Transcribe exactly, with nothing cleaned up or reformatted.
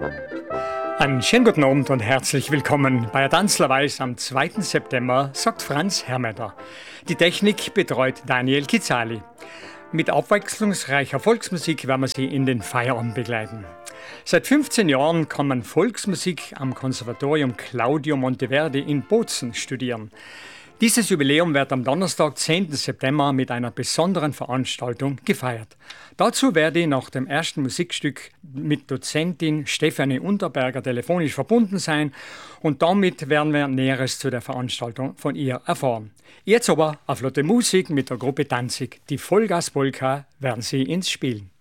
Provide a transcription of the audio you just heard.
Einen schönen guten Abend und herzlich willkommen bei Tanzlerweis am zweiten September, sagt Franz Hermeder. Die Technik betreut Daniel Kizali. Mit abwechslungsreicher Volksmusik werden wir Sie in den Feierabend begleiten. Seit fünfzehn Jahren kann man Volksmusik am Konservatorium Claudio Monteverdi in Bozen studieren. Dieses Jubiläum wird am Donnerstag, zehnten September, mit einer besonderen Veranstaltung gefeiert. Dazu werde ich nach dem ersten Musikstück mit Dozentin Stefanie Unterberger telefonisch verbunden sein und damit werden wir Näheres zu der Veranstaltung von ihr erfahren. Jetzt aber eine flotte Musik mit der Gruppe Danzig. Die Vollgas-Polka werden Sie ins Spielen.